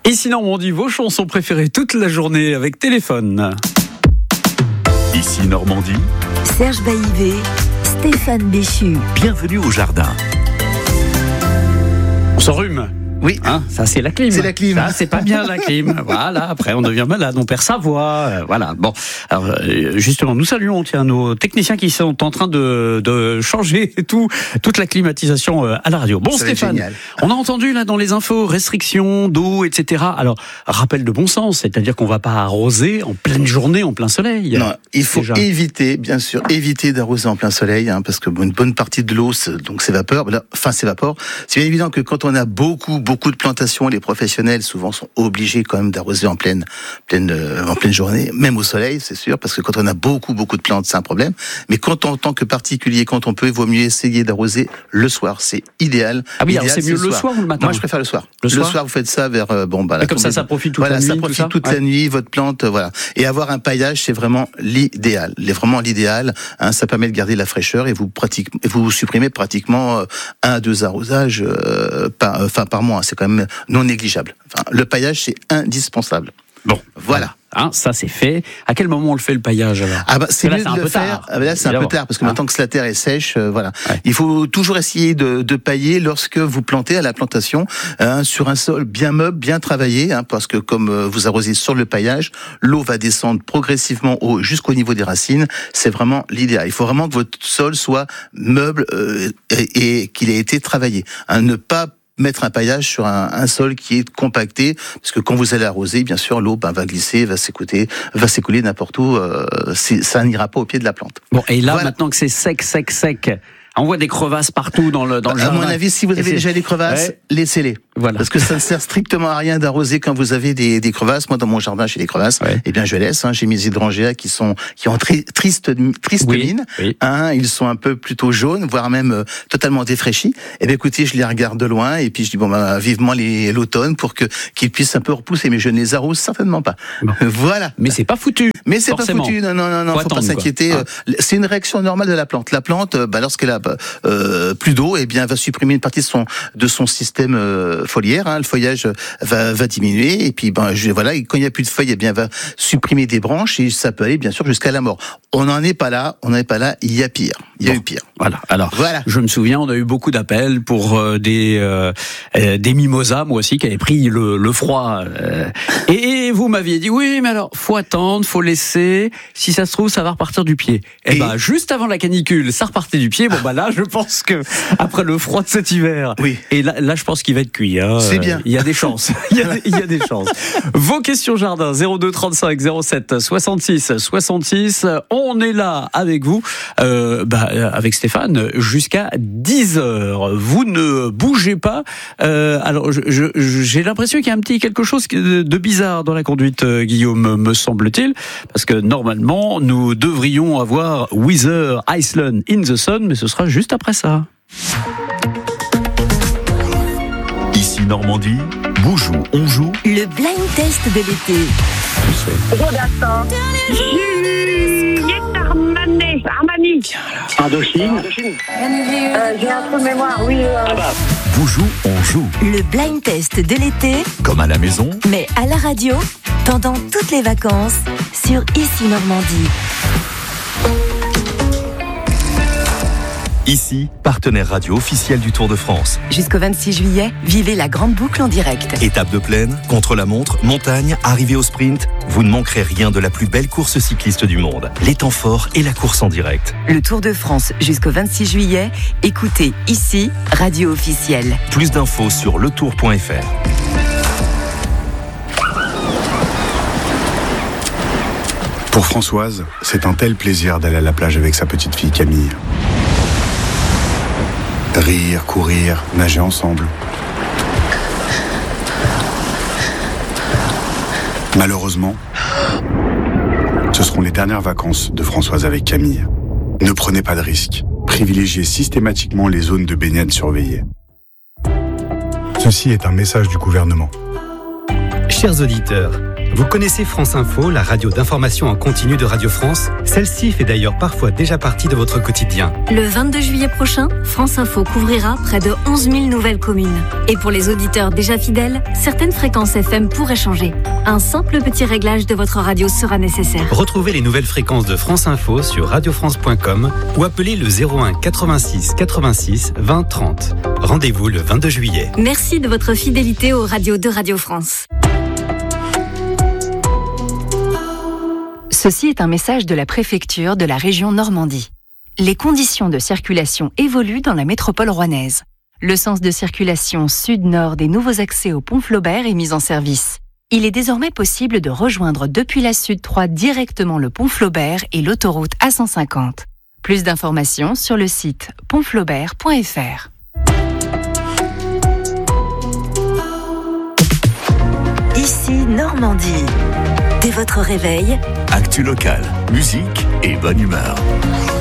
Ici Normandie, vos chansons préférées toute la journée avec téléphone. Ici Normandie, Serge Baïvé, Stéphane Béchu. bienvenue au jardin. On s'enrhume. Oui, Ça c'est la clim. C'est la clim. Ça c'est pas bien la clim. Voilà, après on devient malade, on perd sa voix. Voilà. Bon, alors justement, nous saluons nos techniciens qui sont en train de changer toute la climatisation à la radio. Bon, Ça va être Stéphane, génial. on a entendu là dans les infos restrictions d'eau, etc. Alors rappel de bon sens, c'est-à-dire qu'on va pas arroser en pleine journée, en plein soleil. Non, il faut Déjà. éviter d'arroser en plein soleil, parce que une bonne partie de l'eau s'évapore. S'évapore. C'est bien évident que quand on a beaucoup de plantations, les professionnels souvent sont obligés quand même d'arroser en pleine journée, même au soleil, c'est sûr, parce que quand on a beaucoup de plantes, c'est un problème. Mais quand en tant que particulier, quand on peut, il vaut mieux essayer d'arroser le soir. C'est idéal. Ah oui, alors L'idéal, c'est mieux le soir ou le matin? Moi, je préfère le soir. Le soir, vous faites ça vers Et comme ça profite toute la nuit. ça profite toute la nuit, votre plante, voilà. Et avoir un paillage, c'est vraiment l'idéal. Vraiment l'idéal. Ça permet de garder la fraîcheur et vous supprimez pratiquement 1 à 2 arrosages par mois. C'est quand même non négligeable. Le paillage, c'est indispensable. Bon, Voilà. Ça c'est fait. À quel moment on le fait le paillage alors? C'est Là, mieux c'est un de le peu faire. tard, Là, c'est un peu tard parce que maintenant que la terre est sèche, voilà. Ouais. Il faut toujours essayer de pailler lorsque vous plantez à la plantation sur un sol bien meuble, bien travaillé, parce que comme vous arrosez sur le paillage, l'eau va descendre progressivement jusqu'au niveau des racines. C'est vraiment l'idéal. Il faut vraiment que votre sol soit meuble et qu'il ait été travaillé. Ne pas mettre un paillage sur un sol qui est compacté, parce que quand vous allez arroser, bien sûr, l'eau va glisser, va s'écouler n'importe où. Ça n'ira pas au pied de la plante. Bon, et là, Voilà. maintenant que c'est sec, on voit des crevasses partout dans le jardin. À mon avis, si vous Et avez c'est- déjà des crevasses, Ouais. laissez-les. Voilà. Parce que ça ne sert strictement à rien d'arroser quand vous avez des crevasses. Moi, dans mon jardin, j'ai des crevasses. Ouais. Eh bien, je laisse. J'ai mes hydrangeas qui ont triste Oui, mine. oui. Ils sont un peu plutôt jaunes, voire même totalement défraîchis. Eh bien, écoutez, je les regarde de loin et puis je dis vivement l'automne pour qu'ils puissent un peu repousser. Mais je ne les arrose certainement pas. Bon. Voilà. Mais c'est pas foutu. Mais c'est forcément. pas foutu, non, Faut faut pas attendre, s'inquiéter. quoi. C'est une réaction normale de la plante. La plante, lorsqu'elle a plus d'eau, eh bien, elle va supprimer une partie de son système foliaire. Le feuillage va diminuer, et puis et quand il n'y a plus de feuilles, eh bien, elle va supprimer des branches, et ça peut aller bien sûr jusqu'à la mort. On n'en est pas là. Il y a pire. Il y a eu pire. Voilà. Alors, Voilà. je me souviens, on a eu beaucoup d'appels pour des mimosas, moi aussi, qui avaient pris le froid. Et vous m'aviez dit, oui, mais alors, faut attendre, faut laisser. Si ça se trouve, ça va repartir du pied. Et juste avant la canicule, ça repartait du pied. Là, je pense que après le froid de cet hiver. Oui. Et là, je pense qu'il va être cuit. C'est bien. Il y a des chances. Il y a des chances. Vos questions jardin 02 35 07 66 66. On est là avec vous, avec Stéphane, jusqu'à 10h. Vous ne bougez pas. Alors, j'ai l'impression qu'il y a un petit quelque chose de bizarre dans la conduite, Guillaume, me semble-t-il, parce que normalement, nous devrions avoir Weather Iceland in the Sun, mais ce sera juste après ça. Ici Normandie, Boujou, on joue. Le blind test de l'été. Jonathan. Juliette Armani. Indochine. J'ai un trou de mémoire, oui. Boujou, on joue. Le blind test de l'été, Comme à la maison, mais à la radio, pendant toutes les vacances, sur Ici Normandie. ici, partenaire radio officiel du Tour de France. Jusqu'au 26 juillet, vivez la grande boucle en direct. Étape de plaine, contre-la-montre, montagne, arrivée au sprint, vous ne manquerez rien de la plus belle course cycliste du monde. Les temps forts et la course en direct. Le Tour de France jusqu'au 26 juillet, écoutez Ici, radio officielle. Plus d'infos sur letour.fr. Pour Françoise, c'est un tel plaisir d'aller à la plage avec sa petite fille Camille. Rire, courir, nager ensemble. Malheureusement, ce seront les dernières vacances de Françoise avec Camille. Ne prenez pas de risques. Privilégiez systématiquement les zones de baignade surveillées. Ceci est un message du gouvernement. Chers auditeurs, Vous connaissez France Info, la radio d'information en continu de Radio France? Celle-ci fait d'ailleurs parfois déjà partie de votre quotidien. Le 22 juillet prochain, France Info couvrira près de 11 000 nouvelles communes. Et pour les auditeurs déjà fidèles, certaines fréquences FM pourraient changer. Un simple petit réglage de votre radio sera nécessaire. Retrouvez les nouvelles fréquences de France Info sur radiofrance.com ou appelez le 01 86 86 20 30. Rendez-vous le 22 juillet. Merci de votre fidélité aux radios de Radio France. Ceci est un message de la préfecture de la région Normandie. Les conditions de circulation évoluent dans la métropole rouennaise. Le sens de circulation sud-nord des nouveaux accès au pont Flaubert est mis en service. Il est désormais possible de rejoindre depuis la Sud 3 directement le pont Flaubert et l'autoroute A150. Plus d'informations sur le site pontflaubert.fr. Ici Normandie. Dès votre réveil, actu locale, musique et bonne humeur.